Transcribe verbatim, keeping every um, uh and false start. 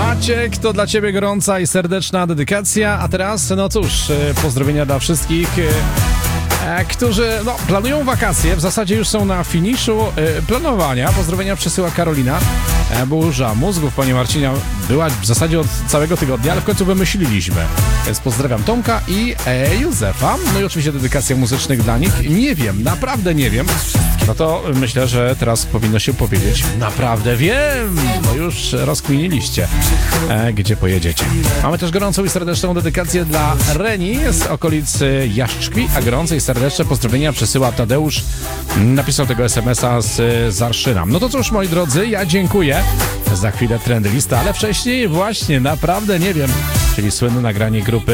Maciek, to dla ciebie gorąca i serdeczna dedykacja. A teraz, no cóż, pozdrowienia dla wszystkich, którzy no, planują wakacje, w zasadzie już są na finiszu planowania. Pozdrowienia przesyła Karolina. Burza mózgów, panie Marcinie, była w zasadzie od całego tygodnia, ale w końcu wymyśliliśmy. Więc pozdrawiam Tomka i e, Józefa. No i oczywiście dedykacja muzycznych dla nich. Nie wiem, naprawdę nie wiem. No to myślę, że teraz powinno się powiedzieć naprawdę wiem, bo już rozkminiliście, e, gdzie pojedziecie. Mamy też gorącą i serdeczną dedykację dla Reni z okolicy Jaszczkwi, a gorące i serdeczne pozdrowienia przesyła Tadeusz. Napisał tego es em es a z Zarszyna. No to cóż, moi drodzy, ja dziękuję. Za chwilę trendy lista, ale wcześniej właśnie naprawdę nie wiem, czyli słynne nagranie grupy